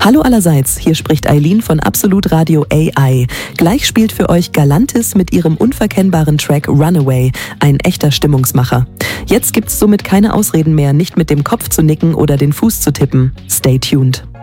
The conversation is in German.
Hallo allerseits, hier spricht Eileen von Absolut Radio AI. Gleich spielt für euch Galantis mit ihrem unverkennbaren Track Runaway, ein echter Stimmungsmacher. Jetzt gibt's somit keine Ausreden mehr, nicht mit dem Kopf zu nicken oder den Fuß zu tippen. Stay tuned.